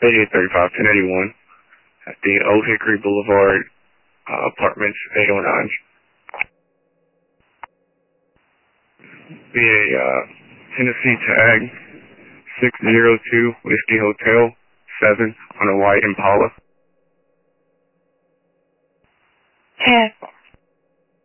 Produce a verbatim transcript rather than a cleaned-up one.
eighty-eight thirty-five, ten eighty-one at the Old Hickory Boulevard, uh, apartments eight oh nine. Be a uh, Tennessee tag six zero two Whiskey Hotel seven on a white Impala. ten.